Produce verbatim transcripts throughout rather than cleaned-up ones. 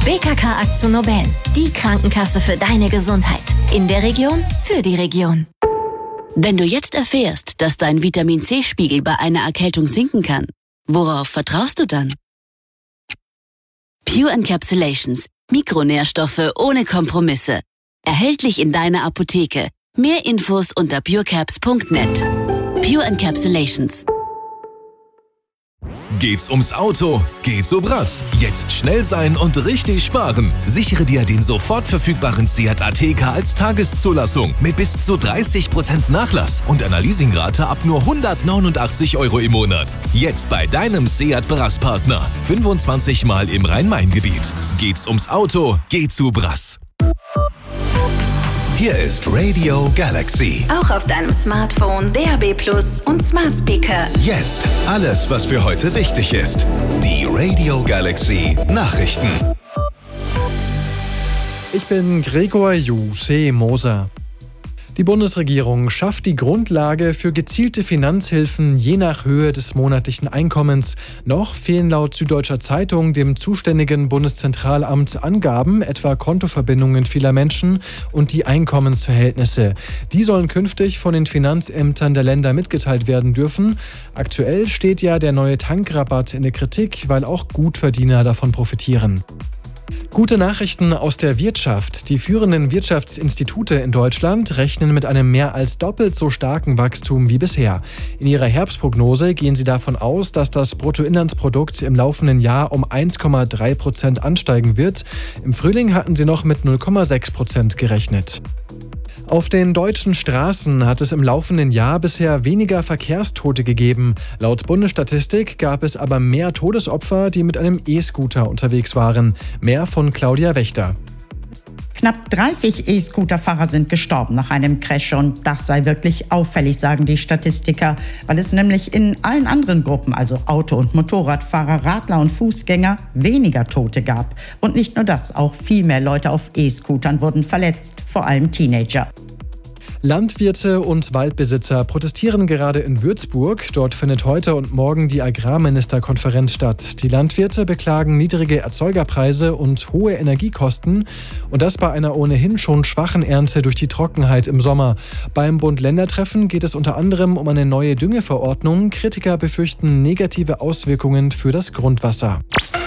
B K K Akzo Nobel, die Krankenkasse für deine Gesundheit. In der Region, für die Region. Wenn du jetzt erfährst, dass dein Vitamin-C-Spiegel bei einer Erkältung sinken kann, worauf vertraust du dann? Pure Encapsulations. Mikronährstoffe ohne Kompromisse. Erhältlich in deiner Apotheke. Mehr Infos unter purecaps punkt net. Pure Encapsulations. Geht's ums Auto? Geht's so brass. Jetzt schnell sein und richtig sparen. Sichere dir den sofort verfügbaren Seat Ateca als Tageszulassung mit bis zu dreißig Prozent Nachlass und einer Leasingrate ab nur hundertneunundachtzig Euro im Monat. Jetzt bei deinem Seat Brass-Partner. fünfundzwanzig Mal im Rhein-Main-Gebiet. Geht's ums Auto? Geht's so brass. Hier ist Radio Galaxy. Auch auf deinem Smartphone, D A B Plus und Smart Speaker. Jetzt alles, was für heute wichtig ist. Die Radio Galaxy Nachrichten. Ich bin Gregor Juse Moser. Die Bundesregierung schafft die Grundlage für gezielte Finanzhilfen je nach Höhe des monatlichen Einkommens. Noch fehlen laut Süddeutscher Zeitung dem zuständigen Bundeszentralamt Angaben, etwa Kontoverbindungen vieler Menschen und die Einkommensverhältnisse. Die sollen künftig von den Finanzämtern der Länder mitgeteilt werden dürfen. Aktuell steht ja der neue Tankrabatt in der Kritik, weil auch Gutverdiener davon profitieren. Gute Nachrichten aus der Wirtschaft. Die führenden Wirtschaftsinstitute in Deutschland rechnen mit einem mehr als doppelt so starken Wachstum wie bisher. In ihrer Herbstprognose gehen sie davon aus, dass das Bruttoinlandsprodukt im laufenden Jahr um eins Komma drei Prozent ansteigen wird. Im Frühling hatten sie noch mit null Komma sechs Prozent gerechnet. Auf den deutschen Straßen hat es im laufenden Jahr bisher weniger Verkehrstote gegeben. Laut Bundesstatistik gab es aber mehr Todesopfer, die mit einem E-Scooter unterwegs waren. Mehr von Claudia Wächter. Knapp dreißig E-Scooter-Fahrer sind gestorben nach einem Crash und das sei wirklich auffällig, sagen die Statistiker, weil es nämlich in allen anderen Gruppen, also Auto- und Motorradfahrer, Radler und Fußgänger, weniger Tote gab. Und nicht nur das, auch viel mehr Leute auf E-Scootern wurden verletzt, vor allem Teenager. Landwirte und Waldbesitzer protestieren gerade in Würzburg. Dort findet heute und morgen die Agrarministerkonferenz statt. Die Landwirte beklagen niedrige Erzeugerpreise und hohe Energiekosten. Und das bei einer ohnehin schon schwachen Ernte durch die Trockenheit im Sommer. Beim Bund-Länder-Treffen geht es unter anderem um eine neue Düngeverordnung. Kritiker befürchten negative Auswirkungen für das Grundwasser.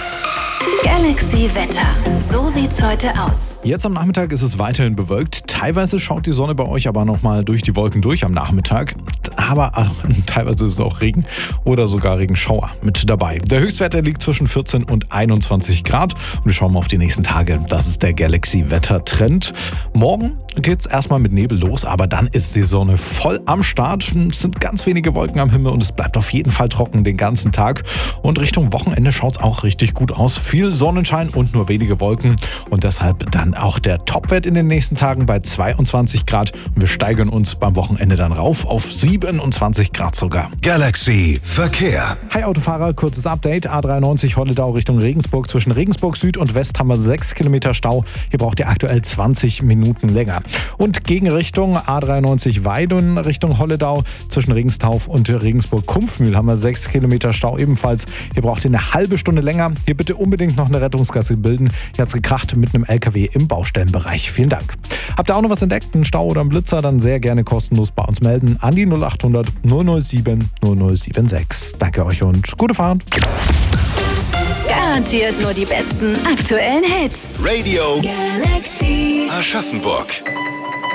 Galaxy Wetter. So sieht's heute aus. Jetzt am Nachmittag ist es weiterhin bewölkt. Teilweise schaut die Sonne bei euch aber nochmal durch die Wolken durch am Nachmittag. Aber ach, teilweise ist es auch Regen oder sogar Regenschauer mit dabei. Der Höchstwert der liegt zwischen vierzehn und einundzwanzig Grad. Und wir schauen mal auf die nächsten Tage. Das ist der Galaxy-Wetter-Trend. Morgen geht's erstmal mit Nebel los, aber dann ist die Sonne voll am Start. Es sind ganz wenige Wolken am Himmel und es bleibt auf jeden Fall trocken den ganzen Tag. Und Richtung Wochenende schaut es auch richtig gut aus. Viel Sonnenschein und nur wenige Wolken. Und deshalb dann auch der Topwert in den nächsten Tagen bei zweiundzwanzig Grad. Und wir steigern uns beim Wochenende dann rauf auf siebenundzwanzig Grad sogar. Galaxy Verkehr. Hi Autofahrer, kurzes Update. A dreiundneunzig Holledau Richtung Regensburg. Zwischen Regensburg Süd und West haben wir sechs Kilometer Stau. Hier braucht ihr aktuell zwanzig Minuten länger. Und Gegenrichtung A dreiundneunzig Weidun Richtung Holledau. Zwischen Regenstauf und Regensburg-Kumpfmühl haben wir sechs Kilometer Stau ebenfalls. Hier braucht ihr eine halbe Stunde länger. Hier bitte unbedingt noch eine Rettungsgasse bilden. Hier hat es gekracht mit einem L K W im Baustellenbereich. Vielen Dank. Habt ihr auch noch was entdeckt, einen Stau oder einen Blitzer, dann sehr gerne kostenlos bei uns melden an die null acht hundert null null sieben null null sieben sechs. Danke euch und gute Fahrt. Garantiert nur die besten aktuellen Hits. Radio Galaxy Aschaffenburg.